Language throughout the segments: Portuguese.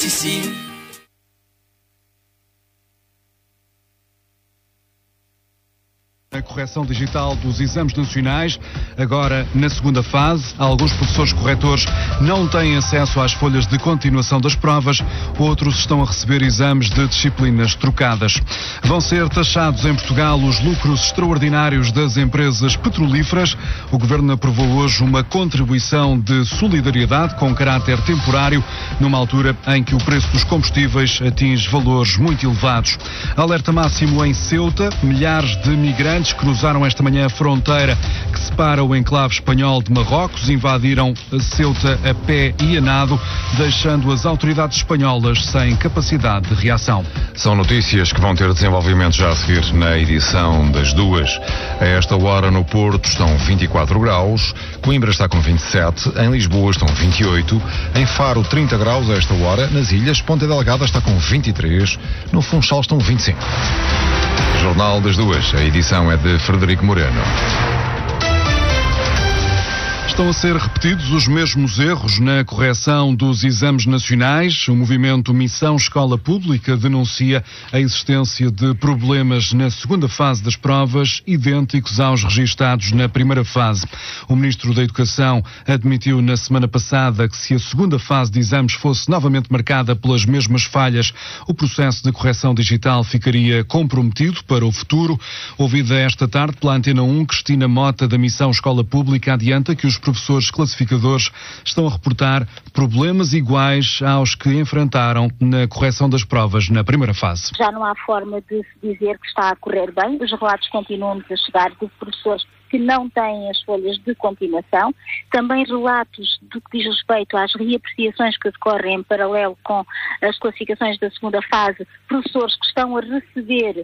A correção digital dos exames nacionais, agora na segunda fase. Alguns professores corretores não têm acesso às folhas de continuação das provas, outros estão a receber exames de disciplinas trocadas. Vão ser taxados em Portugal os lucros extraordinários das empresas petrolíferas. O Governo aprovou hoje uma contribuição de solidariedade com caráter temporário, numa altura em que o preço dos combustíveis atinge valores muito elevados. Alerta máximo em Ceuta, milhares de migrantes cruzaram esta manhã a fronteira que separa o enclave espanhol de Marrocos, invadiram Ceuta a pé e a nado, deixando as autoridades espanholas sem capacidade de reação. São notícias que vão ter desenvolvimento já a seguir na edição das 2. A esta hora no Porto estão 24 graus, Coimbra está com 27, em Lisboa estão 28, em Faro 30 graus a esta hora, nas Ilhas Ponta Delgada está com 23, no Funchal estão 25. Jornal das 2, a edição é de Frederico Moreno. Estão a ser repetidos os mesmos erros na correção dos exames nacionais. O movimento Missão Escola Pública denuncia a existência de problemas na segunda fase das provas, idênticos aos registados na primeira fase. O Ministro da Educação admitiu na semana passada que se a segunda fase de exames fosse novamente marcada pelas mesmas falhas, o processo de correção digital ficaria comprometido para o futuro. Ouvida esta tarde pela Antena 1, Cristina Mota, da Missão Escola Pública, adianta que os professores classificadores estão a reportar problemas iguais aos que enfrentaram na correção das provas na primeira fase. Já não há forma de se dizer que está a correr bem. Os relatos continuam a chegar de professores que não têm as folhas de continuação. Também relatos do que diz respeito às reapreciações que decorrem em paralelo com as classificações da segunda fase, professores que estão a receber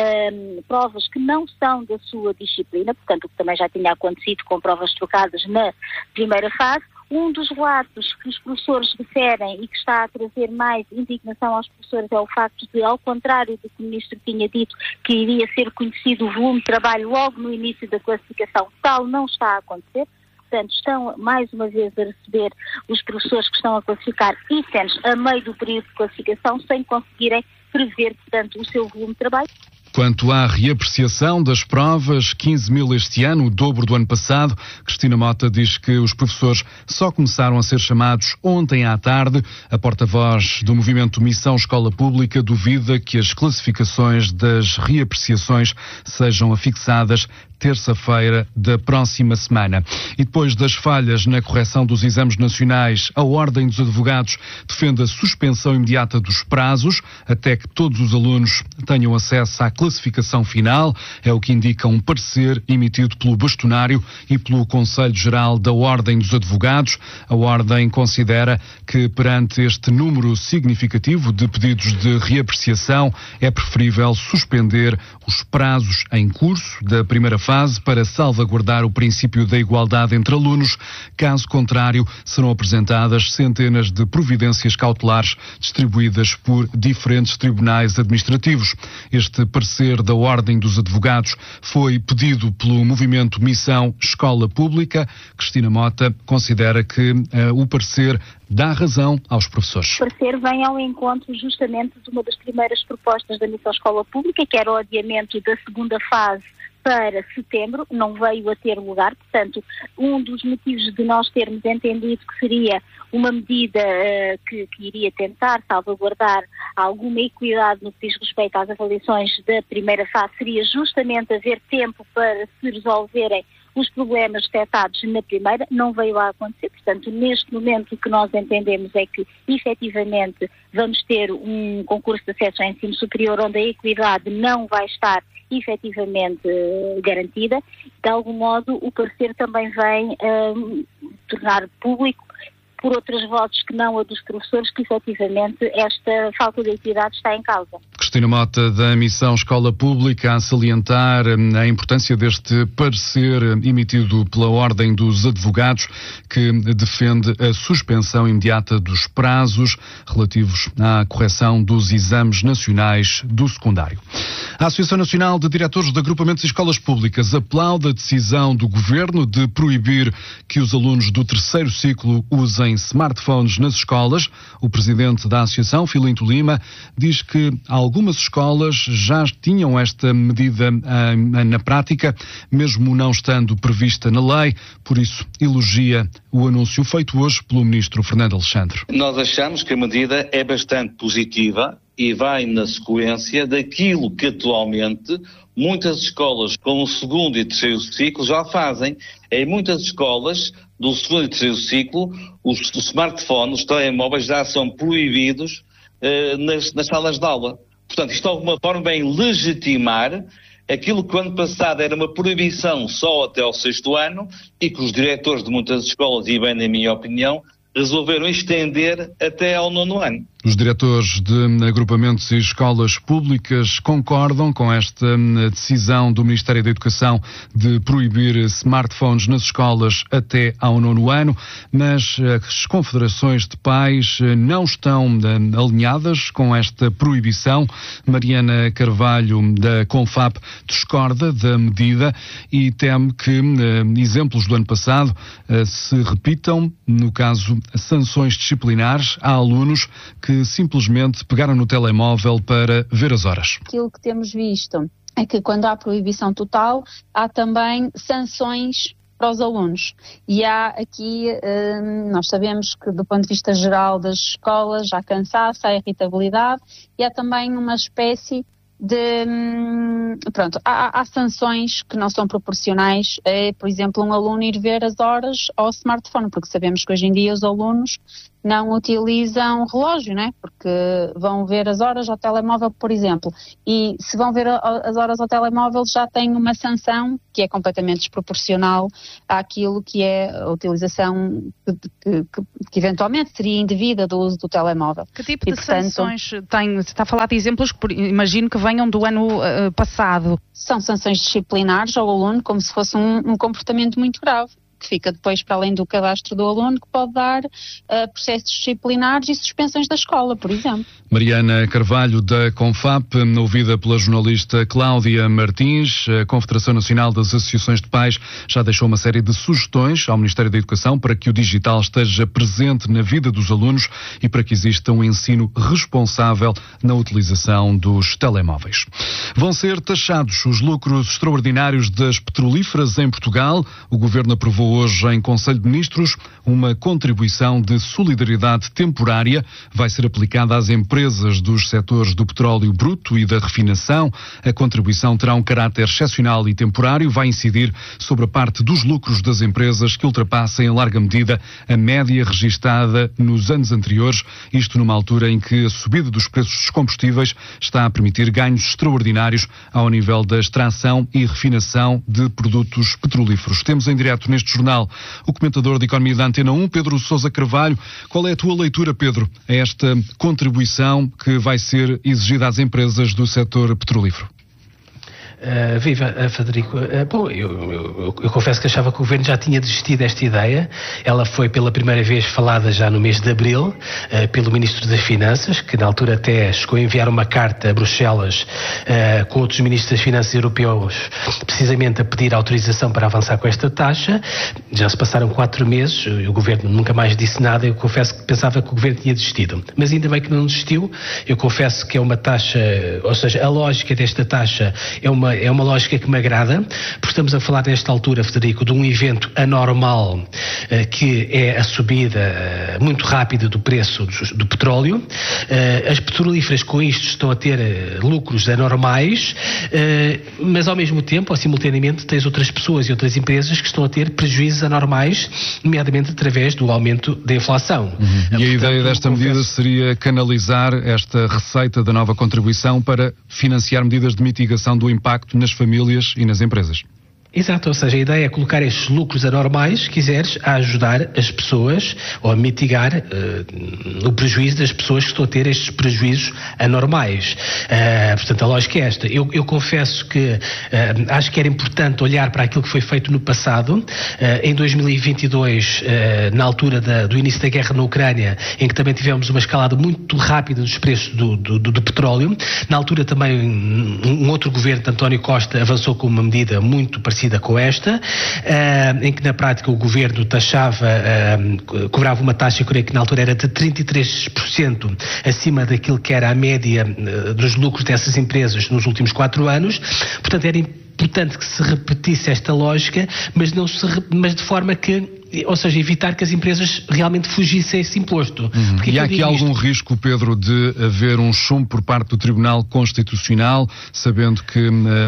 provas que não são da sua disciplina, portanto, o que também já tinha acontecido com provas trocadas na primeira fase. Um dos relatos que os professores referem e que está a trazer mais indignação aos professores é o facto de, ao contrário do que o Ministro tinha dito, que iria ser conhecido o volume de trabalho logo no início da classificação, tal não está a acontecer. Portanto, estão mais uma vez a receber os professores que estão a classificar itens a meio do período de classificação sem conseguirem prever, portanto, o seu volume de trabalho. Quanto à reapreciação das provas, 15 mil este ano, o dobro do ano passado, Cristina Mota diz que os professores só começaram a ser chamados ontem à tarde. A porta-voz do movimento Missão Escola Pública duvida que as classificações das reapreciações sejam afixadas terça-feira da próxima semana. E depois das falhas na correção dos exames nacionais, a Ordem dos Advogados defende a suspensão imediata dos prazos até que todos os alunos tenham acesso à classificação final. É o que indica um parecer emitido pelo bastonário e pelo Conselho Geral da Ordem dos Advogados. A Ordem considera que, perante este número significativo de pedidos de reapreciação, é preferível suspender os prazos em curso da primeira fase para salvaguardar o princípio da igualdade entre alunos. Caso contrário, serão apresentadas centenas de providências cautelares distribuídas por diferentes tribunais administrativos. Este parecer da Ordem dos Advogados foi pedido pelo movimento Missão Escola Pública. Cristina Mota considera que o parecer dá razão aos professores. O parecer vem ao encontro justamente de uma das primeiras propostas da Missão Escola Pública, que era o adiamento da segunda fase para setembro, não veio a ter lugar. Portanto, um dos motivos de nós termos entendido que seria uma medida que iria tentar salvaguardar alguma equidade no que diz respeito às avaliações da primeira fase seria justamente haver tempo para se resolverem os problemas detectados na primeira, não veio a acontecer. Portanto, neste momento o que nós entendemos é que, efetivamente, vamos ter um concurso de acesso ao ensino superior onde a equidade não vai estar efetivamente garantida. De algum modo, o parecer também vem tornar público, por outras vozes que não a dos professores, que efetivamente esta falta de equidade está em causa. Cristina Mota, da Missão Escola Pública, a salientar a importância deste parecer emitido pela Ordem dos Advogados, que defende a suspensão imediata dos prazos relativos à correção dos exames nacionais do secundário. A Associação Nacional de Diretores de Agrupamentos e Escolas Públicas aplaude a decisão do Governo de proibir que os alunos do terceiro ciclo usem smartphones nas escolas. O presidente da Associação, Filinto Lima, diz que algumas escolas já tinham esta medida na prática, mesmo não estando prevista na lei. Por isso, elogia o anúncio feito hoje pelo ministro Fernando Alexandre. Nós achamos que a medida é bastante positiva e vai na sequência daquilo que atualmente muitas escolas com o segundo e terceiro ciclo já fazem. Em muitas escolas do segundo e terceiro ciclo, os smartphones, os telemóveis já são proibidos nas salas de aula. Portanto, isto de alguma forma vem legitimar aquilo que o ano passado era uma proibição só até ao 6º ano e que os diretores de muitas escolas, e bem na minha opinião, resolveram estender até ao 9º ano. Os diretores de agrupamentos e escolas públicas concordam com esta decisão do Ministério da Educação de proibir smartphones nas escolas até ao 9º ano, mas as confederações de pais não estão alinhadas com esta proibição. Mariana Carvalho, da Confap, discorda da medida e teme que exemplos do ano passado se repitam, no caso, sanções disciplinares a alunos que simplesmente pegaram no telemóvel para ver as horas. Aquilo que temos visto é que quando há proibição total, há também sanções para os alunos. E há aqui, nós sabemos que do ponto de vista geral das escolas, há cansaço, há irritabilidade e há também uma espécie de... há sanções que não são proporcionais. Por exemplo, um aluno ir ver as horas ao smartphone, porque sabemos que hoje em dia os alunos não utilizam relógio, né? Porque vão ver as horas ao telemóvel, por exemplo. E se vão ver as horas ao telemóvel, já tem uma sanção que é completamente desproporcional àquilo que é a utilização que eventualmente seria indevida do uso do telemóvel. Que tipo de sanções tem? Você está a falar de exemplos que imagino que venham do ano passado. São sanções disciplinares ao aluno, como se fosse um comportamento muito grave, que fica depois para além do cadastro do aluno, que pode dar processos disciplinares e suspensões da escola, por exemplo. Mariana Carvalho, da Confap, ouvida pela jornalista Cláudia Martins. A Confederação Nacional das Associações de Pais já deixou uma série de sugestões ao Ministério da Educação para que o digital esteja presente na vida dos alunos e para que exista um ensino responsável na utilização dos telemóveis. Vão ser taxados os lucros extraordinários das petrolíferas em Portugal. O Governo aprovou hoje em Conselho de Ministros uma contribuição de solidariedade temporária. Vai ser aplicada às empresas dos setores do petróleo bruto e da refinação. A contribuição terá um caráter excepcional e temporário. Vai incidir sobre a parte dos lucros das empresas que ultrapassem em larga medida a média registada nos anos anteriores. Isto numa altura em que a subida dos preços dos combustíveis está a permitir ganhos extraordinários ao nível da extração e refinação de produtos petrolíferos. Temos em direto neste jornal o comentador de Economia da Antena 1, Pedro Sousa Carvalho. Qual é a tua leitura, Pedro, a esta contribuição que vai ser exigida às empresas do setor petrolífero? Viva, Federico. Bom, eu confesso que achava que o Governo já tinha desistido desta ideia. Ela foi pela primeira vez falada já no mês de abril pelo Ministro das Finanças, que na altura até chegou a enviar uma carta a Bruxelas com outros Ministros das Finanças europeus, precisamente a pedir autorização para avançar com esta taxa. Já se passaram 4 meses, o Governo nunca mais disse nada. Eu confesso que pensava que o Governo tinha desistido. Mas ainda bem que não desistiu. Eu confesso que é uma taxa, ou seja, a lógica desta taxa é uma lógica que me agrada, porque estamos a falar nesta altura, Federico, de um evento anormal, que é a subida muito rápida do preço do petróleo. As petrolíferas com isto estão a ter lucros anormais, mas ao mesmo tempo, ou simultaneamente, tens outras pessoas e outras empresas que estão a ter prejuízos anormais, nomeadamente através do aumento da inflação. E a ideia desta medida seria canalizar esta receita da nova contribuição para financiar medidas de mitigação do impacto nas famílias e nas empresas. Exato, ou seja, a ideia é colocar estes lucros anormais, se quiseres, a ajudar as pessoas ou a mitigar o prejuízo das pessoas que estão a ter estes prejuízos anormais. Portanto, a lógica é esta. Eu confesso que acho que era importante olhar para aquilo que foi feito no passado. Em 2022, na altura do início da guerra na Ucrânia, em que também tivemos uma escalada muito rápida dos preços do petróleo, na altura também um outro governo de António Costa avançou com uma medida muito parecida com esta, em que na prática o governo cobrava uma taxa, eu creio que na altura era de 33% acima daquilo que era a média dos lucros dessas empresas nos últimos 4 anos. Portanto, era importante que se repetisse esta lógica, mas de forma que, ou seja, evitar que as empresas realmente fugissem a esse imposto. E há aqui algum risco, Pedro, de haver um chumbo por parte do Tribunal Constitucional, sabendo que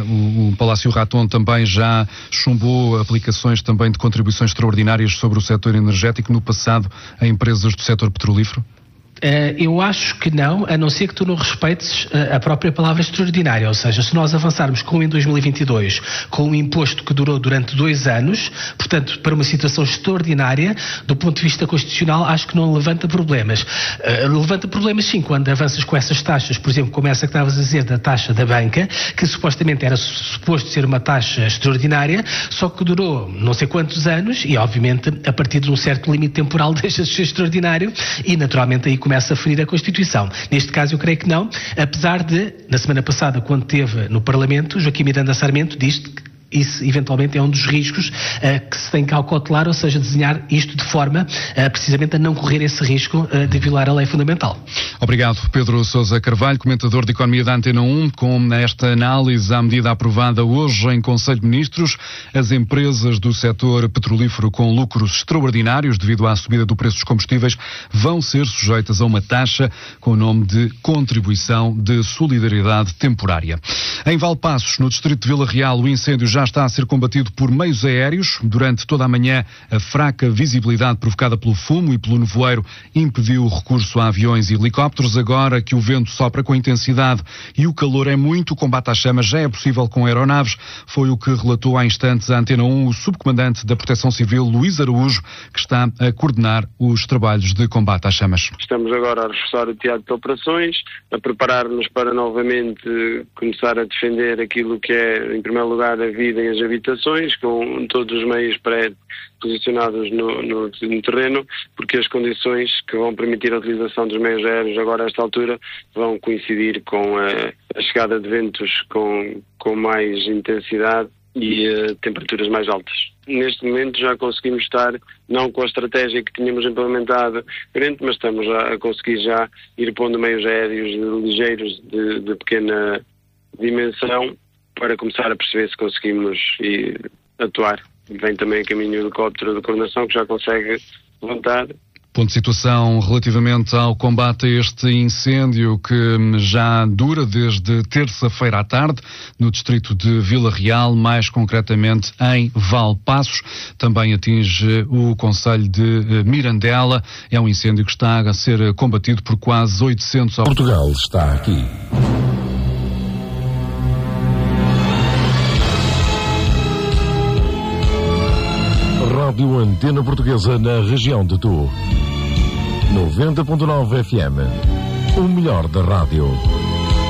o Palácio Raton também já chumbou aplicações também de contribuições extraordinárias sobre o setor energético no passado a empresas do setor petrolífero? Eu acho que não, a não ser que tu não respeites a própria palavra extraordinária. Ou seja, se nós avançarmos em 2022 com um imposto que durou durante 2 anos, portanto, para uma situação extraordinária, do ponto de vista constitucional, acho que não levanta problemas. Levanta problemas, sim, quando avanças com essas taxas, por exemplo, como essa que estavas a dizer da taxa da banca, que supostamente era suposto ser uma taxa extraordinária, só que durou não sei quantos anos e, obviamente, a partir de um certo limite temporal deixa de ser extraordinário e, naturalmente, aí começa a ferir a Constituição. Neste caso eu creio que não, apesar de, na semana passada, quando esteve no Parlamento, Joaquim Miranda Sarmento disse que isso eventualmente é um dos riscos que se tem que acautelar, ou seja, desenhar isto de forma precisamente a não correr esse risco de violar a lei fundamental. Obrigado, Pedro Sousa Carvalho, comentador de Economia da Antena 1, com esta análise à medida aprovada hoje em Conselho de Ministros. As empresas do setor petrolífero com lucros extraordinários devido à subida do preço dos combustíveis vão ser sujeitas a uma taxa com o nome de Contribuição de Solidariedade Temporária. Em Valpaços, no distrito de Vila Real, o incêndio já está a ser combatido por meios aéreos. Durante toda a manhã, a fraca visibilidade provocada pelo fumo e pelo nevoeiro impediu o recurso a aviões e helicópteros. Agora que o vento sopra com intensidade e o calor é muito, o combate às chamas já é possível com aeronaves. Foi o que relatou há instantes à Antena 1 o subcomandante da Proteção Civil, Luís Araújo, que está a coordenar os trabalhos de combate às chamas. Estamos agora a reforçar o teatro de operações, a preparar-nos para novamente começar a defender aquilo que é, em primeiro lugar, a vida em as habitações, com todos os meios pré-posicionados no terreno, porque as condições que vão permitir a utilização dos meios aéreos agora a esta altura vão coincidir com a chegada de ventos com mais intensidade e temperaturas mais altas. Neste momento já conseguimos estar, não com a estratégia que tínhamos implementado, mas estamos a conseguir já ir pondo meios aéreos ligeiros de pequena dimensão, para começar a perceber se conseguimos atuar. Vem também a caminho do helicóptero de coordenação que já consegue levantar. Ponto de situação relativamente ao combate a este incêndio que já dura desde terça-feira à tarde no distrito de Vila Real, mais concretamente em Valpaços. Também atinge o concelho de Mirandela. É um incêndio que está a ser combatido por quase 800... Portugal está aqui. Rádio Antena Portuguesa na região de Tu. 90.9 FM. O melhor da rádio.